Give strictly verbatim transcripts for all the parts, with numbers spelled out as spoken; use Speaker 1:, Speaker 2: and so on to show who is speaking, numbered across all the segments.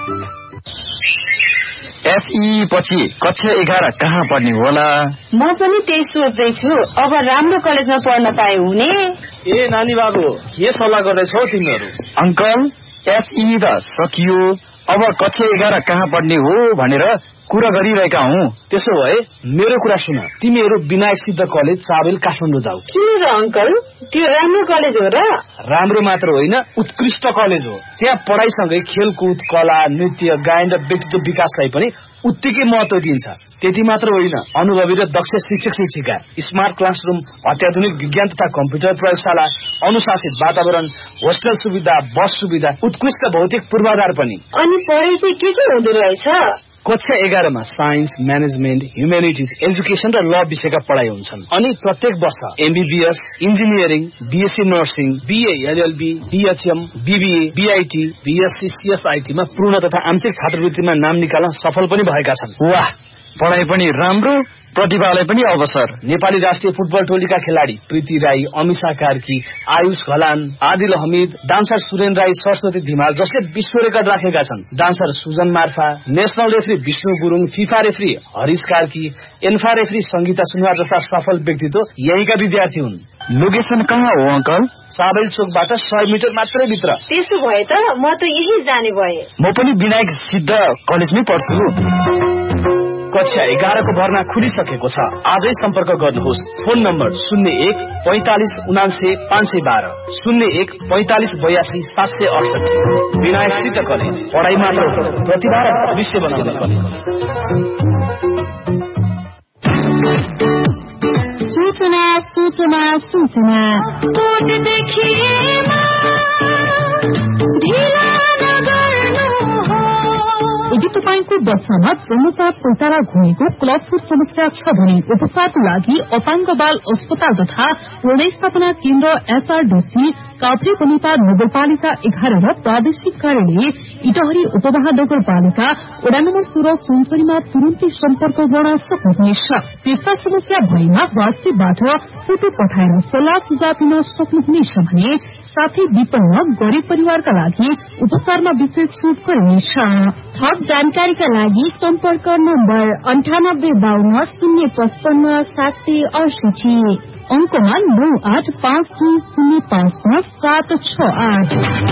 Speaker 1: एसई पछि कक्षा एघार कहाँ पढ्ने होला?
Speaker 2: म पनि त्यही सोच्दैछु। अब राम्रो कलेजमा पढ्न पाए हुने।
Speaker 3: ए नानी बाबु, के सल्लाह गर्दैछौ तिमीहरू?
Speaker 1: अंकल, एसई त सकियो, अब कक्षा एघार कहाँ पढ्ने हो भनेर कुरा गरिरहेका हौ।
Speaker 3: त्यसो भए मेरो कुरा सुन, तिमीहरू विनायक सिद्ध कलेज चाबेल काठमाडौँ जाऊ।
Speaker 2: किन र अंकल, त्यो राम्रो कलेज हो र?
Speaker 3: राम्रो मात्र होइन, उत्कृष्ट कलेज हो। त्यहाँ पढाइसँगै खेलकुद, कला, नृत्य, गायन र व्यक्तित्व विकासलाई पनि उत्तिकै महत्व दिन्छ। त्यति मात्र होइन, अनुभवी र दक्ष शिक्षक शिक्षिका, स्मार्ट क्लासरूम, अत्याधुनिक विज्ञान तथा कम्प्युटर प्रयोगशाला, अनुशासित वातावरण, होस्टेल सुविधा, बस सुविधा, उत्कृष्ट भौतिक पूर्वाधार पनि।
Speaker 2: अनि पढाइ चाहिँ के के हुँदो रहेछ?
Speaker 3: कक्षा एघारमा साइन्स, म्यानेजमेन्ट, ह्युमेनिटिज, एजुकेसन र ल विषयका पढाइ हुन्छन्। अनि प्रत्येक वर्ष MBBS, engineering, BSc nursing, BA LLB, BHM, BBA, BIT, BSc, CSIT मा पूर्ण तथा आंशिक छात्रवृत्तिमा नाम निकाल्न सफल पनि भएका छन्।
Speaker 1: वाह, पढाइ पनि राम्रो, प्रतिभालाई पनि अवसर।
Speaker 3: नेपाली राष्ट्रिय फुटबल टोलीका खेलाडी प्रीति राई, अमिषा कार्की, आयुष घलान, आदिल हमिद, डान्सर सुरेन राई, सरस्वती धिमाल जसले विश्व रेकर्ड राखेका छन्, dancer Sujan Marpha, national referee Vishnu Gurung, FIFA referee Harish Karki, ANFA referee Sangeeta Sunuwar जस्ता सफल व्यक्तित्व यहीँका विद्यार्थी हुन्।
Speaker 1: लोकेसन कहाँ हो अंकल?
Speaker 3: चाबेल चोकबाट सय मिटर मात्रै भित्र।
Speaker 2: त्यसो भए त म त यही जाने भए।
Speaker 1: म पनि विनायक सिद्ध कलेजमै पढ्छु।
Speaker 3: कक्षा एघारको भर्ना खुलिसकेको छ। आजै सम्पर्क गर्नुहोस्। फोन नम्बर शून्य एक पैंतालिस उनासे पाँच सय बाह्र, शून्य एक पैंतालिस बयासी सात सय अडसठी। विनायक सिद्ध कलेज, पढाइ मात्र प्रतिभा र भविष्य बनाउने कलेज।
Speaker 4: सूचना सूचना सूचना यदि तपाईंको बस्सामा जन्मजात पैताला घुमेको क्लबफुट समस्या छ भने उपचारको लागि अपाङ्ग बाल अस्पताल तथा पुनर्स्थापना केन्द्र एसआरडीसी काभ्रे बनेपा नगरपालिका एघार र प्रादेशिक कार्यालय इटहरी उपमहानगरपालिका वडा नम्बर सोह्र सुनसरीमा तुरन्तै सम्पर्क गर्न सक्नुहुनेछ। त्यस्ता समस्या भएमा वाट्सएपबाट फोटो पठाएर सल्लाह सुझाव दिन सक्नुहुनेछ भने साथै विपन्न गरीब परिवारका लागि उपचारमा विशेष छुट गरिनेछ। थप जानकारीका लागि सम्पर्क नम्बर अन्ठानब्बे बाहन्न शून्य पचपन्न सात सय अडसठी, अंकमा नौ आठ पाँच दुई शून्य पाँच पाँच सात छ आठ।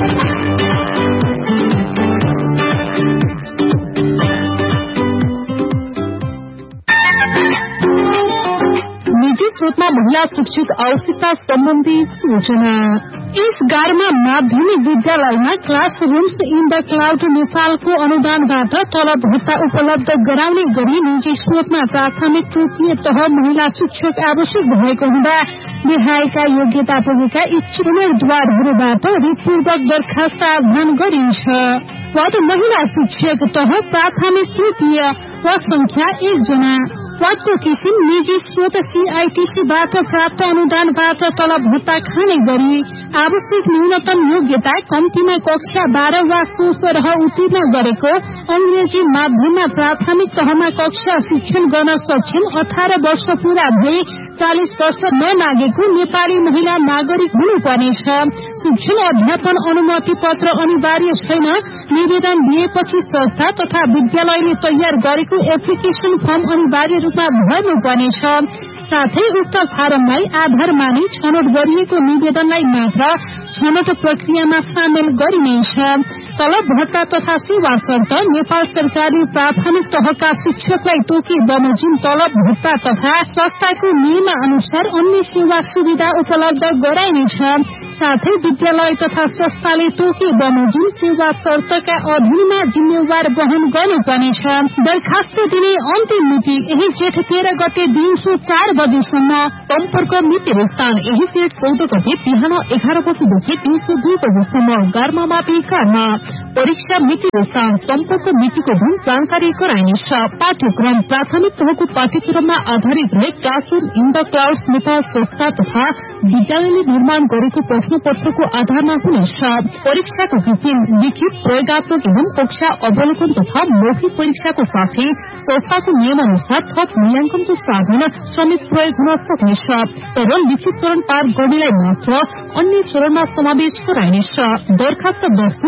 Speaker 4: निजी स्रोतमा महिला शिक्षक आवश्यकता सम्बन्धी सूचना। यस गारमा माध्यमिक विद्यालयमा क्लासरूम्स इन द क्लाउड नेपालको अनुदानबाट तलब भत्ता उपलब्ध गराउने गरी निजी स्रोतमा प्राथमिक तृतीय तह महिला शिक्षक आवश्यक भएको हुँदा विधायकका योग्यता पुगेका इच्छुक उम्मेद्वारहरूबाट रिटपूर्वक दरखास्त आह्वान गरिन्छ। पद महिला शिक्षक तह प्राथमिक तृतीय, पद संख्या एक जना। पदको किसिम निजी स्रोत सीआईटीसीबाट प्राप्त अनुदानबाट तलब भत्ता खाने गरी आवश्यक न्यूनतम योग्यता कम्तीमा कक्षा बाह्र वा सो सरह उत्तीर्ण गरेको, अंग्रेजी माध्यममा प्राथमिक तहमा कक्षा शिक्षण गर्न सक्षम, अठार वर्ष पूरा भई चालिस वर्ष ननागेको नेपाली महिला नागरिक हुनुपर्नेछ। शिक्षण अध्यापन अनुमति पत्र अनिवार्य छैन। निवेदन दिएपछि संस्था तथा विद्यालयले तयार गरेको एप्लिकेशन फर्म अनिवार्य रूपमा भर्नुपर्नेछ। साथै उक्त फारमलाई आधार मानि छनौट गरिएको निवेदनलाई मात्र छनौट प्रक्रियामा सामेल गरिनेछ। तलब भत्ता तथा सेवा शर्त नेपाल सरकारी प्राथमिक तहका शिक्षकलाई तोकी बमोजिम तलब भत्ता तथा संस्थाको नियम अनुसार अन्य सेवा सुविधा उपलब्ध गराइनेछ। साथै विद्यालय तथा संस्थाले तोकी बमोजिम सेवा शर्तका अधीनमा जिम्मेवार वहन गर्नुपर्नेछ। दरखास्त दिने अन्तिम मिति यही जेठ तेह्र गते दिउँसो चार बजेसम्म। सम्पर्क मिति स्थान यही जेठ चौध गते बिहान एघार बजेदेखि दिउँसो दुई बजेसम्म। गार्मामा बेकारमा परीक्षा मिति स्थान सम्पर्क मितिको दिन जानकारी गराइनेछ। पाठ्यक्रम प्राथमिक तहको पाठ्यक्रममा आधारित रहे classroom in the clouds Nepal संस्था तथा विद्यालयले निर्माण गरेको प्रश्न पत्रको आधारमा हुनेछ। परीक्षाको किसिम लिखित, प्रयोगात्मक एवं कक्षा अवलोकन तथा मौखिक परीक्षाको साथै संस्थाको नियम अनुसार थप मूल्याङ्कनको साधन श्रमिक प्रयोग हुन सक्नेछ। तर लिखित चरण पार गर्नेलाई मात्र अन्य चरणमा समावेश गराइनेछ। दरखास्त दस्तुर एक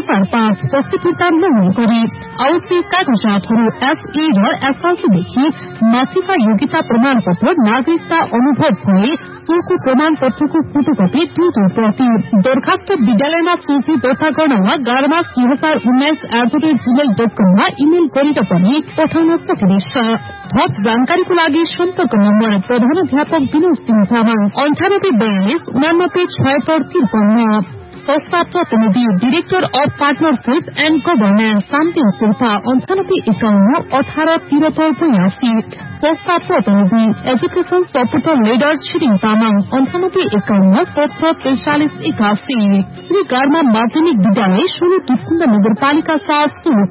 Speaker 4: हजार पाँच पछि फिर्ता नहुने गरी आउँथे कागजातहरू एसए र एसएलसीदेखि माथिका योग्यता प्रमाणपत्र नागरिकता अनुभव भए सोको प्रमाणपत्रको फोटोकपी दुई दुई प्रति दरखास्त विद्यालयमा सूची दर्ता गर्न वा गार्मास दुई हजार उन्नाइस at the rate Gmail dot कममा इमेल गरेर पनि पठाउन सकिनेछ। थप जानकारीको लागि सम्पर्क नम्बर प्रधानाध्यापक विनोद सिंह तामाङ अन्ठानब्बे बयालिस उनानब्बे छयत्तर त्रिपन्न। संस्था प्रतिनिधि director of partnership and governance शान्ति शेर्पा अन्ठानब्बे एकाउन्न अठार त्रिहत्तर बयासी। संस्था प्रतिनिधि education supporter leader Tshering Tamang अन्ठानब्बे एकाउन्न सत्र त्रिचालिस एकासी। श्री गारमा माध्यमिक विद्यालय सोलु तुटकुण्ड नगरपालिका साथ